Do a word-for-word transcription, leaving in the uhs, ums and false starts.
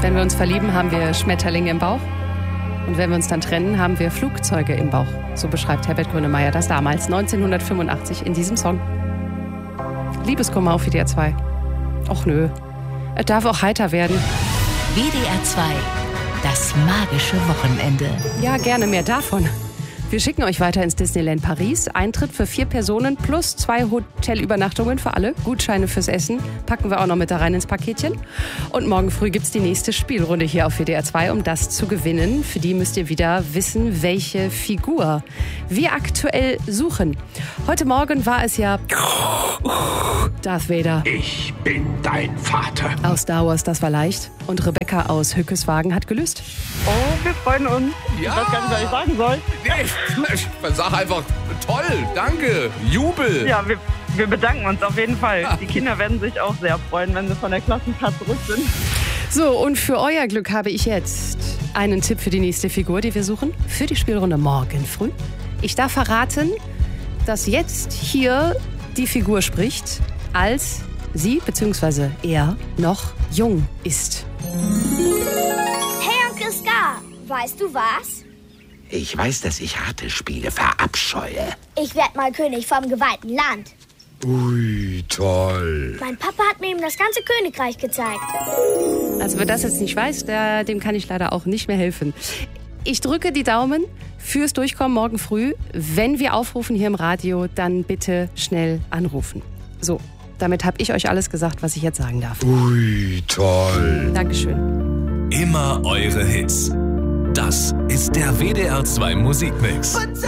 Wenn wir uns verlieben, haben wir Schmetterlinge im Bauch. Und wenn wir uns dann trennen, haben wir Flugzeuge im Bauch. So beschreibt Herbert Grönemeyer das damals, neunzehnhundertfünfundachtzig, in diesem Song. Liebeskummer auf W D R zwei. Och nö, es darf auch heiter werden. W D R zwei, das magische Wochenende. Ja, gerne mehr davon. Wir schicken euch weiter ins Disneyland Paris. Eintritt für vier Personen plus zwei Hotelübernachtungen für alle. Gutscheine fürs Essen packen wir auch noch mit da rein ins Paketchen. Und morgen früh gibt's die nächste Spielrunde hier auf W D R zwei, um das zu gewinnen. Für die müsst ihr wieder wissen, welche Figur wir aktuell suchen. Heute Morgen war es ja Darth Vader. Ich bin dein Vater. Aus Star Wars, das war leicht. Und Rebecca aus Hückeswagen hat gelöst. Oh, wir freuen uns. Ja. Ich weiß gar nicht, was ich sagen soll. Nee, ich sag einfach toll, danke, Jubel. Ja, wir, wir bedanken uns auf jeden Fall. Die Kinder werden sich auch sehr freuen, wenn sie von der Klassenfahrt zurück sind. So, und für euer Glück habe ich jetzt einen Tipp für die nächste Figur, die wir suchen, für die Spielrunde morgen früh. Ich darf verraten, dass jetzt hier die Figur spricht, als sie bzw. er noch jung ist. Hey Onkel Scar, weißt du was? Ich weiß, dass ich harte Spiele verabscheue. Ich werd mal König vom geweihten Land. Ui, toll. Mein Papa hat mir eben das ganze Königreich gezeigt. Also wer das jetzt nicht weiß, der, dem kann ich leider auch nicht mehr helfen. Ich drücke die Daumen fürs Durchkommen morgen früh. Wenn wir aufrufen hier im Radio, dann bitte schnell anrufen. So, damit habe ich euch alles gesagt, was ich jetzt sagen darf. Ui, toll. Dankeschön. Immer eure Hits. Das ist der W D R zwei Musikmix.